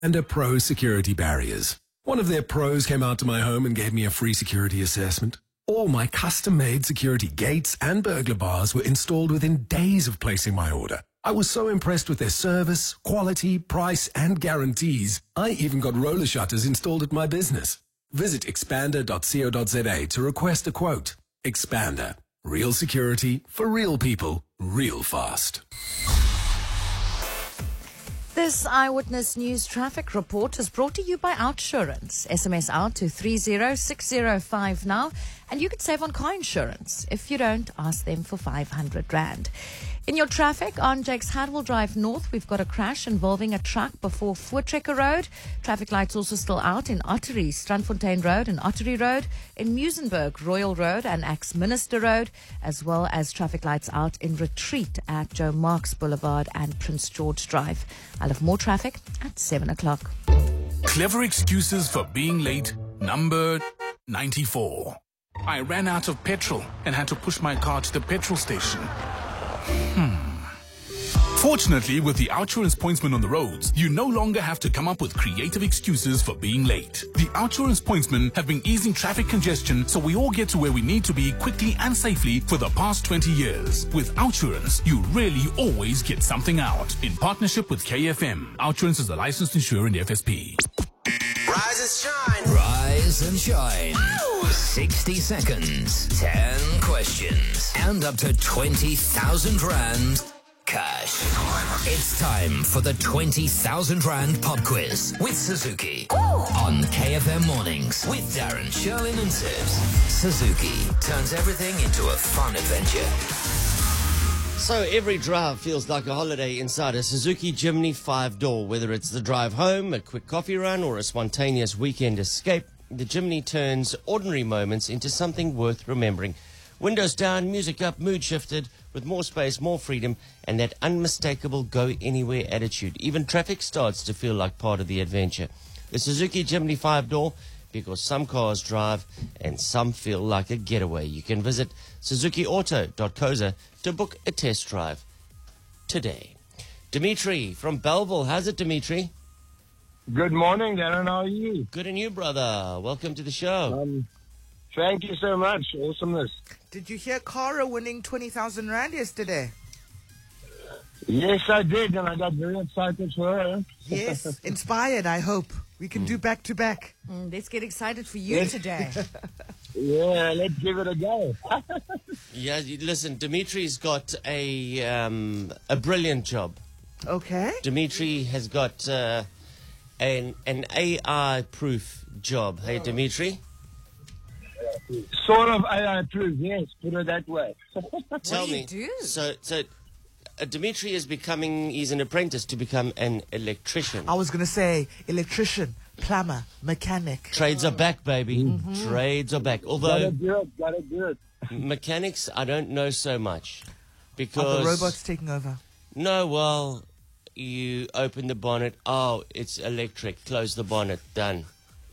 and a Pro Security Barriers. One of their pros came out to my home and gave me a free security assessment. All my custom-made security gates and burglar bars were installed within days of placing my order. I was so impressed with their service, quality, price, and guarantees. I even got roller shutters installed at my business. Visit expander.co.za to request a quote. Expander. Real security for real people, real fast. This Eyewitness News traffic report is brought to you by Outsurance. SMS out to 30605 now, and you could save on car insurance. If you don't, ask them for 500 Rand. In your traffic on Jakes Hadwell Drive North, we've got a crash involving a truck before Voortrekker Road. Traffic lights also still out in Ottery, Strandfontein Road and Ottery Road, in Muizenberg, Royal Road and Axminster Road, as well as traffic lights out in Retreat at Joe Marks Boulevard and Prince George Drive. I'll have more traffic at 7 o'clock. Clever excuses for being late, number 94. I ran out of petrol and had to push my car to the petrol station. Fortunately, with the Outsurance pointsman on the roads, you no longer have to come up with creative excuses for being late. The Outsurance pointsmen have been easing traffic congestion so we all get to where we need to be quickly and safely for the past 20 years. With Outsurance, you really always get something out. In partnership with KFM, Outsurance is a licensed insurer in the FSP. Rise and shine. Rise and shine. Ow! 60 seconds, 10 questions, and up to 20,000 Rand cash. It's time for the 20,000 Rand pop quiz with Suzuki. Ooh. On KFM Mornings with Darren, Sherlyn and Sibs. Suzuki turns everything into a fun adventure. So every drive feels like a holiday inside a Suzuki Jimny 5-door. Whether it's the drive home, a quick coffee run, or a spontaneous weekend escape, the Jimny turns ordinary moments into something worth remembering. Windows down, music up, mood shifted, with more space, more freedom, and that unmistakable go-anywhere attitude. Even traffic starts to feel like part of the adventure. The Suzuki Jimny 5-door, because some cars drive and some feel like a getaway. You can visit suzukiauto.co.za to book a test drive today. Dimitri from Belleville. How's it, Dimitri? Good morning, Darren. How are you? Good, and you, brother? Welcome to the show. Thank you so much. Awesomeness. Did you hear Cara winning 20,000 Rand yesterday? Yes, I did, and I got very excited for her. Yes, inspired, I hope. We can do back-to-back. Let's get excited for you today. Yeah, let's give it a go. Yeah, listen, Dimitri's got a brilliant job. Okay. Dimitri has got an AI-proof job. Hey, Dimitri? Sort of AI-proof, yes, put it that way. Tell me. So Dimitri is he's an apprentice to become an electrician. I was going to say electrician, plumber, mechanic. Trades are back, baby. Mm-hmm. Trades are back. Although, gotta do it. Mechanics, I don't know so much. Because... Are the robots taking over? No, well, you open the bonnet. Oh, it's electric. Close the bonnet. Done.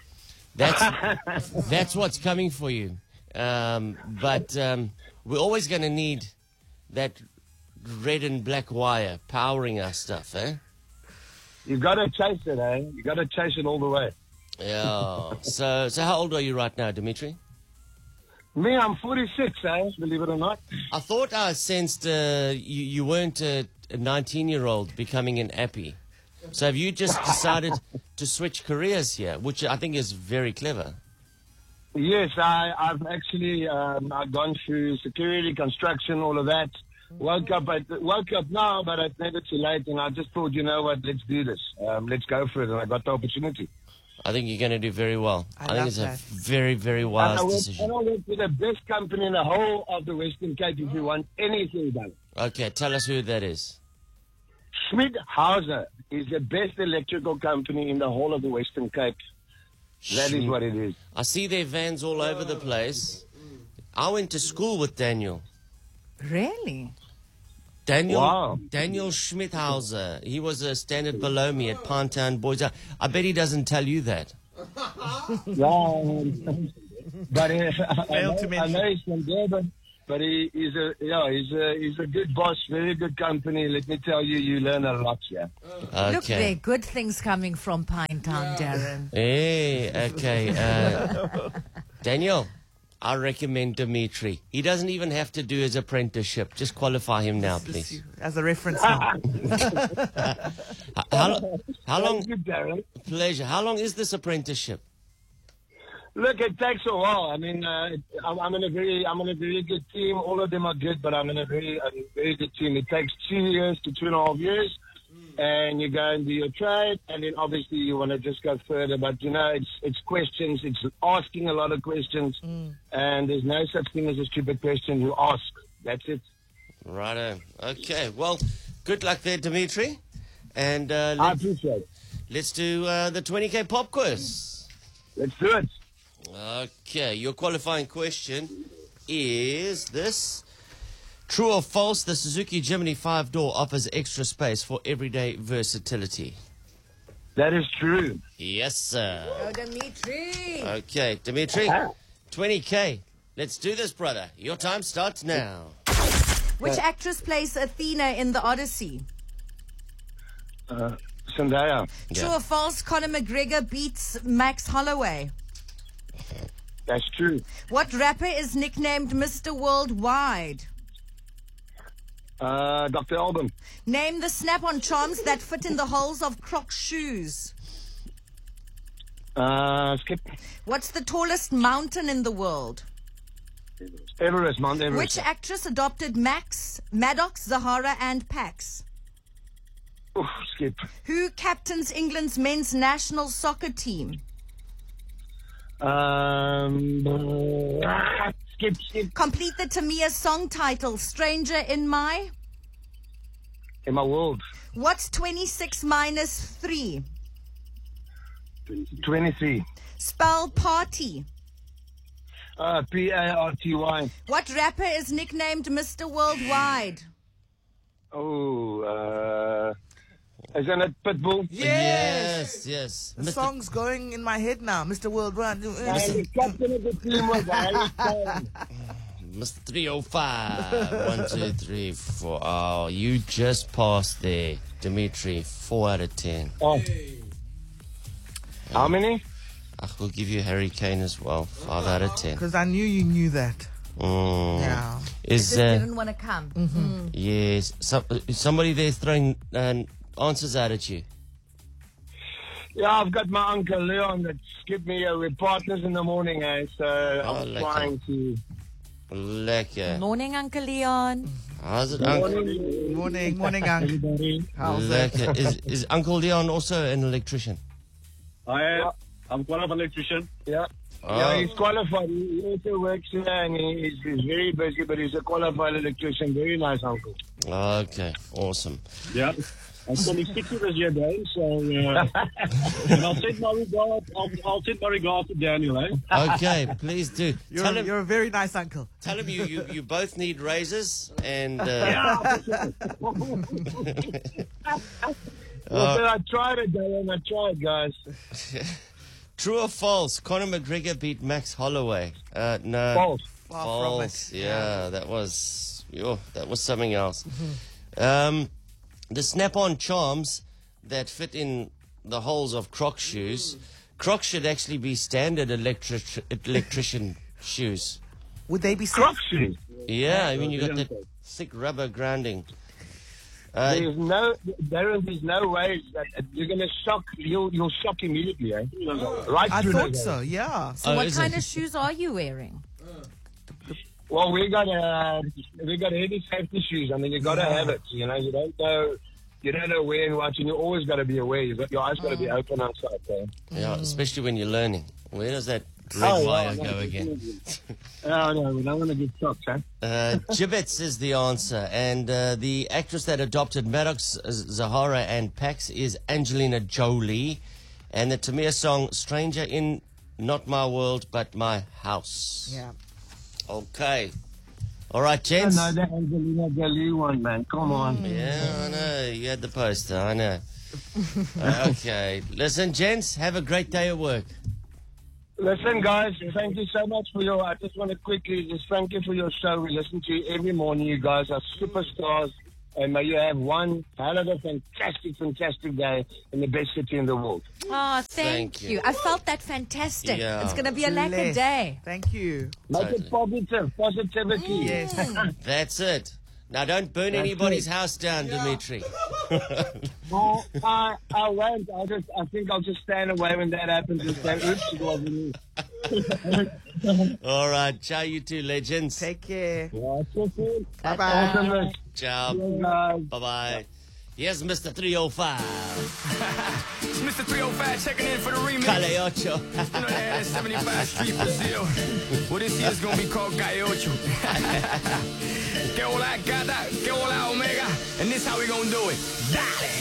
That's what's coming for you. But we're always going to need that red and black wire powering our stuff, eh? You got to chase it, eh? You got to chase it all the way. Yeah. So how old are you right now, Dimitri? Me, I'm 46, eh? Believe it or not. I thought I sensed you weren't a 19-year-old becoming an appy. So have you just decided to switch careers here, which I think is very clever? Yes, I've actually I've gone through security, construction, all of that. Woke up now, but it's never too late, and I just thought, you know what, let's do this. Let's go for it, and I got the opportunity. I think you're going to do very well. I think it's that. a very, very wise decision. And I work with the best company in the whole of the Western Cape if you want anything done. Okay, tell us who that is. Schmidt Hauser is the best electrical company in the whole of the Western Cape. That is what it is. I see their vans all over the place. I went to school with Daniel. Really? Daniel Schmidhauser. He was a standard below me at Pinetown Boys. I bet he doesn't tell you that. But I know he's from Durban. But he's a good boss, very good company. Let me tell you, you learn a lot here. Look, there, good things coming from Pine Town, Darren. Hey, okay. Daniel, I recommend Dimitri. He doesn't even have to do his apprenticeship. Just qualify him now, please. As a reference now. How long? Thank you, Darren. Pleasure. How long is this apprenticeship? Look, it takes a while. I mean, I'm in a very good team. All of them are good, but I'm in a very good team. It takes 2 years to 2.5 years, and you go and do your trade, and then obviously you want to just go further. But you know, it's questions. It's asking a lot of questions, and there's no such thing as a stupid question. You ask. That's it. Righto. Okay. Well, good luck there, Dimitri. And I appreciate it. let's do the 20K pop quiz. Let's do it. Okay, your qualifying question is this. True or false, the Suzuki Jimny 5-door offers extra space for everyday versatility? That is true. Yes, sir. Oh, Dimitri. Okay, Dimitri, 20K. Let's do this, brother. Your time starts now. Which actress plays Athena in The Odyssey? Zendaya. True or false, Conor McGregor beats Max Holloway? That's true. What rapper is nicknamed Mr. Worldwide? Dr. Alban. Name the snap-on charms that fit in the holes of Crocs shoes. Skip. What's the tallest mountain in the world? Everest, Mount Everest. Which actress adopted Maddox, Zahara, and Pax? Oof, skip. Who captains England's men's national soccer team? Skip. Complete the Tamia song title, Stranger in My... In my world. What's 26 minus 3? 23. Spell party. Party. What rapper is nicknamed Mr. Worldwide? Oh, isn't it Pitbull? Yes. The song's going in my head now, Mr. Worldwide. The captain of the team was Harry Kane. Mr. 305. 1, 2, 3, 4. Oh, you just passed there, Dimitri. 4 out of 10. Oh. How many? I will give you Harry Kane as well. 5 out of 10. Because I knew you knew that. Yeah. Is Just didn't want to come. yes, somebody there throwing answers out at you? Yeah, I've got my Uncle Leon that skipped me. We're partners in the morning, so I'm lekker. trying to... Lekker. Morning, Uncle Leon. How's it, Uncle? Morning, Uncle. How's it? Lekker. Is Uncle Leon also an electrician? I am. I'm one of an electrician. Yeah. Oh. Yeah, he's qualified. He also works here and he's very busy, but he's a qualified electrician. Very nice uncle. Okay, awesome. Yeah. I'm 26 this year, Dave, so and I'll send my regards. I'll send my regards to Daniel, eh? Okay, please do. You're a very nice uncle. Tell him you both need raises and I tried it, Darren. I tried, guys. True or false? Conor McGregor beat Max Holloway. No. False. Far from it. Yeah, that was something else. The snap-on charms that fit in the holes of Crocs shoes. Crocs should actually be standard electrician shoes. Would they be Crocs shoes. Yeah, I mean you got that thick rubber grounding. There's no way that you're gonna shock. You'll shock immediately, eh? Right. I through thought the- so, yeah. So what is kind it? of shoes are you wearing? Well, we got heavy safety shoes. I mean, you got to have it. You know, you don't know where and what, and you always got to be aware. Your eyes got to be open outside there. Yeah, especially when you're learning. Where does that red wire no, go again? Oh no, we don't want to get shocked, huh? Gibbets is the answer, and the actress that adopted Maddox, Zahara, and Pax is Angelina Jolie, and the Tamir song "Stranger in Not My World But My House." Yeah. Okay. All right, I gents. know the Angelina Jolie one, man. Come on. Yeah, I know. You had the poster. I know. Okay. Listen, gents, have a great day at work. Listen, guys, thank you so much for your. I just want to quickly just thank you for your show. We listen to you every morning. You guys are superstars. And may you have one hell of a fantastic day in the best city in the world. Oh, thank you. I felt that fantastic. Yeah. It's going to be a lekker day. Thank you. Make it positive. Positivity. Yes. That's it. Now, don't burn anybody's house down, Dimitri. I won't. I think I'll just stand away when that happens and say, oops, it wasn't me. All right. Ciao, you two legends. Take care. Bye-bye. Bye-bye. Ciao. Bye-bye. Here's Mr. 305. It's Mr. 305 checking in for the remix. Cale Ocho. You know they had that 75 Street Brazil. Well, this year's gonna be called Calle Ocho. Que hola gata, que hola omega. And this how we gonna do it. Dale.